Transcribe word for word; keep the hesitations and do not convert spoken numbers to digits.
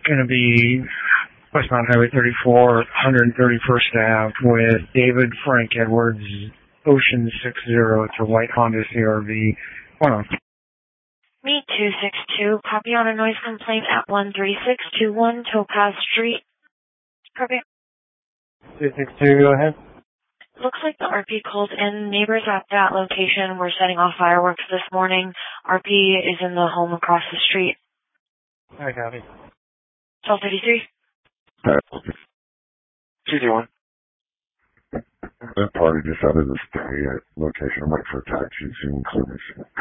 going to be westbound Highway thirty-four, one hundred thirty-first Avenue with David Frank Edwards, Ocean six zero. It's a white Honda C R V. Hold on. Me two six two, copy on a noise complaint at one three six two one Topaz Street. Copy. two six two, go ahead. Looks like the R P called in. Neighbors at that location were setting off fireworks this morning. R P is in the home across the street. I copy. twelve thirty-three. two two one. That party just out of the stay at location. I'm waiting for a taxi. Soon,